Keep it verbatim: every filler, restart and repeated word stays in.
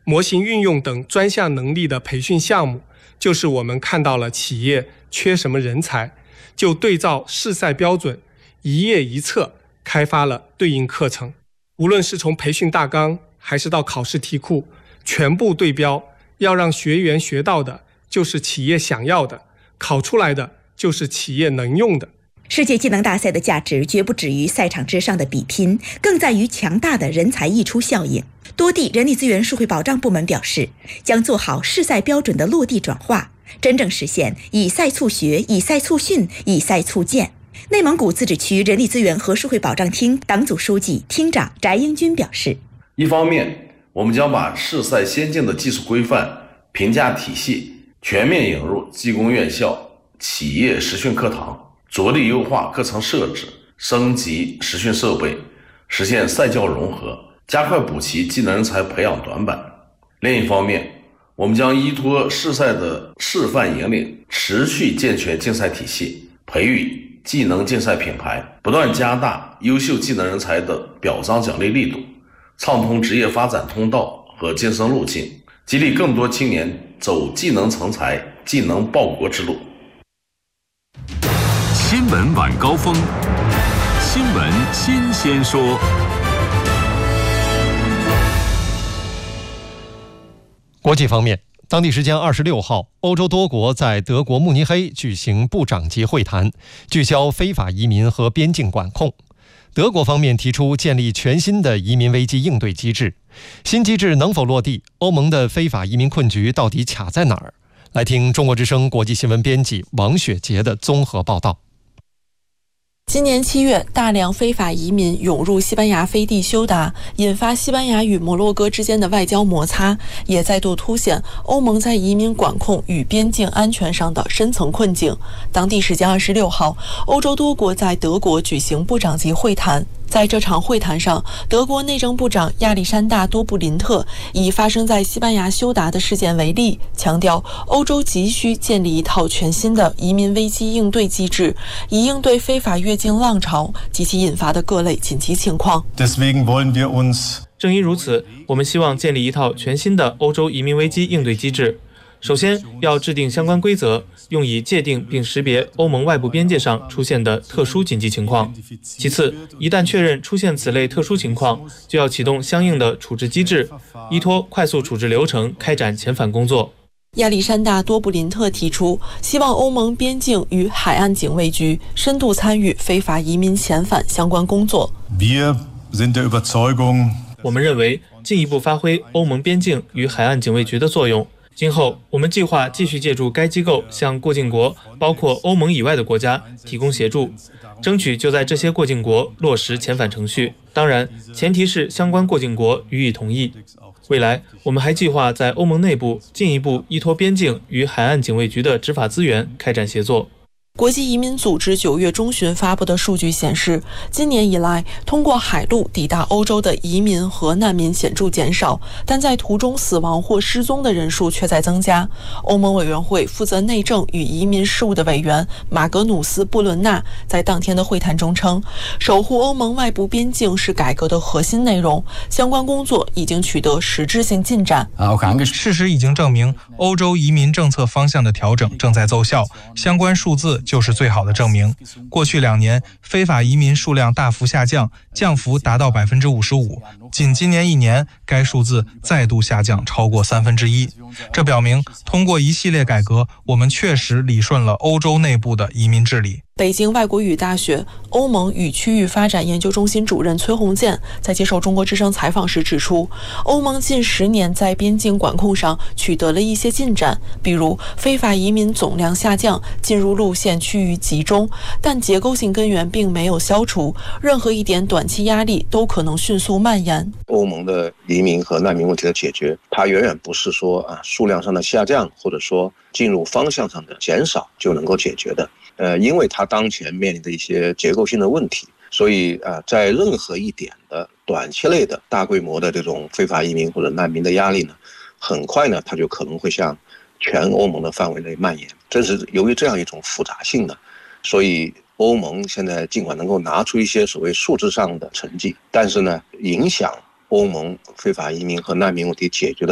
模型运用等专项能力的培训项目，就是我们看到了企业缺什么人才，就对照市赛标准，一页一册开发了对应课程。无论是从培训大纲还是到考试题库，全部对标，要让学员学到的就是企业想要的，考出来的就是企业能用的。 世界技能大赛的价值绝不止于赛场之上的比拼，更在于强大的人才溢出效应。多地人力资源社会保障部门表示，将做好市赛标准的落地转化，真正实现以赛促学、以赛促训、以赛促建。内蒙古自治区人力资源和社会保障厅党组书记、厅长翟英军表示， 一方面，我们将把市赛先进的技术规范、评价体系全面引入技工院校、企业实训课堂，着力优化课程设置，升级实训设备，实现赛教融合，加快补齐技能人才培养短板。另一方面，我们将依托市赛的示范引领，持续健全竞赛体系，培育技能竞赛品牌，不断加大优秀技能人才的表彰奖励力度，畅通职业发展通道和晋升路径，激励更多青年走技能成才、技能报国之路。 新闻晚高峰，新闻新鲜说。 国际方面，当地时间二十六号，欧洲多国在德国慕尼黑举行部长级会谈，聚焦非法移民和边境管控。德国方面提出建立全新的移民危机应对机制，新机制能否落地？欧盟的非法移民困局到底卡在哪儿？来听中国之声国际新闻编辑王雪杰的综合报道。 今年七月，大量非法移民涌入西班牙飞地休达，引发西班牙与摩洛哥之间的外交摩擦，也再度凸显欧盟在移民管控与边境安全上的深层困境。当地时间二十六号，欧洲多国在德国举行部长级会谈。在这场会谈上，德国内政部长亚历山大·多布林特以发生在西班牙休达的事件为例，强调欧洲急需建立一套全新的移民危机应对机制，以应对非法越境浪潮及其引发的各类紧急情况。 正因如此，我们希望建立一套全新的欧洲移民危机应对机制。首先，要制定相关规则，用以界定并识别欧盟外部边界上出现的特殊紧急情况。其次，一旦确认出现此类特殊情况，就要启动相应的处置机制，依托快速处置流程开展遣返工作。 亚历山大·多布林特提出，希望欧盟边境与海岸警卫局深度参与非法移民遣返相关工作。 我们认为，进一步发挥欧盟边境与海岸警卫局的作用。今后，我们计划继续借助该机构向过境国，包括欧盟以外的国家提供协助，争取就在这些过境国落实遣返程序。当然，前提是相关过境国予以同意。未来，我们还计划在欧盟内部进一步依托边境与海岸警卫局的执法资源开展协作。 国际移民组织九月中旬发布的数据显示，今年以来，通过海路抵达欧洲的移民和难民显著减少，但在途中死亡或失踪的人数却在增加。欧盟委员会负责内政与移民事务的委员马格努斯·布伦纳在当天的会谈中称，守护欧盟外部边境是改革的核心内容，相关工作已经取得实质性进展。 事实已经证明，欧洲移民政策方向的调整正在奏效，相关数字就是最好的证明。过去两年，非法移民数量大幅下降，降幅达到百分之五十五。仅今年一年，该数字再度下降超过三分之一。这表明，通过一系列改革，我们确实理顺了欧洲内部的移民治理。 北京外国语大学欧盟与区域发展研究中心主任崔洪建在接受中国之声采访时指出，欧盟近十年在边境管控上取得了一些进展，比如非法移民总量下降，进入路线趋于集中，但结构性根源并没有消除，任何一点短期压力都可能迅速蔓延。 欧盟的移民和难民问题的解决，它远远不是说啊数量上的下降，或者说进入方向上的减少就能够解决的。呃，因为它当前面临的一些结构性的问题，所以啊、呃，在任何一点的短期内的大规模的这种非法移民或者难民的压力呢，很快呢，它就可能会向全欧盟的范围内蔓延。正是由于这样一种复杂性呢，所以欧盟现在尽管能够拿出一些所谓数字上的成绩，但是呢，影响欧盟非法移民和难民问题解决的